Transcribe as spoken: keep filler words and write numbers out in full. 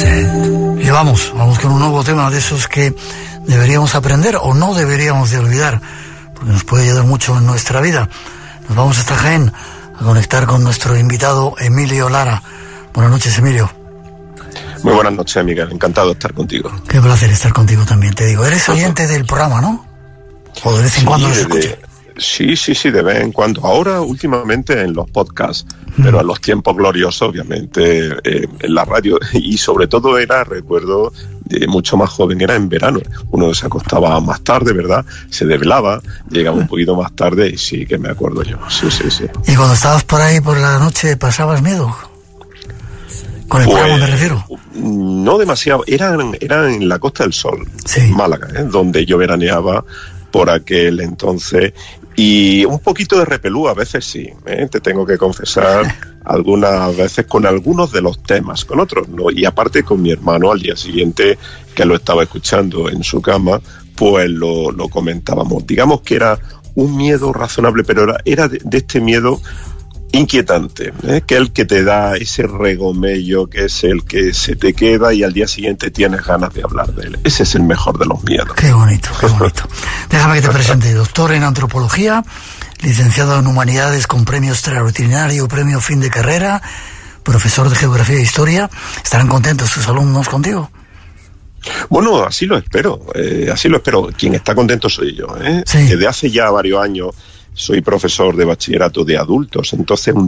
Y vamos, vamos con un nuevo tema de esos que deberíamos aprender o no deberíamos de olvidar, porque nos puede ayudar mucho en nuestra vida. Nos vamos hasta Jaén a conectar con nuestro invitado Emilio Lara. Buenas noches, Emilio. Muy buenas noches, Miguel. Encantado de estar contigo. Qué placer estar contigo también, te digo. Eres oyente del programa, ¿no? O de vez en sí, cuando lo escuchas. Sí, sí, sí, de vez en cuando. Ahora, últimamente, en los podcasts, mm. pero en los tiempos gloriosos, obviamente, eh, en la radio. Y sobre todo era, recuerdo, de mucho más joven, era en verano. Uno se acostaba más tarde, ¿verdad? Se desvelaba, llegaba un poquito más tarde y sí que me acuerdo yo. Sí, sí, sí. ¿Y cuando estabas por ahí por la noche, pasabas miedo? ¿Con el pues, programa me refiero? No demasiado. Era, era en la Costa del Sol, sí. en Málaga, ¿eh? Donde yo veraneaba por aquel entonces. Y un poquito de repelú a veces sí, ¿eh? Te tengo que confesar, algunas veces con algunos de los temas, con otros no. Y aparte con mi hermano al día siguiente, que lo estaba escuchando en su cama, pues lo, lo comentábamos. Digamos que era un miedo razonable, pero era, era de, de este miedo inquietante, ¿eh? Que es el que te da ese regomello, que es el que se te queda y al día siguiente tienes ganas de hablar de él. Ese es el mejor de los miedos. Qué bonito, qué bonito. Déjame que te presente. Doctor en antropología, licenciado en humanidades con premio extraordinario, premio fin de carrera, profesor de geografía e historia. ¿Estarán contentos tus alumnos contigo? Bueno, así lo espero, eh, así lo espero. Quien está contento soy yo, ¿eh? Sí. Desde hace ya varios años soy profesor de bachillerato de adultos, entonces un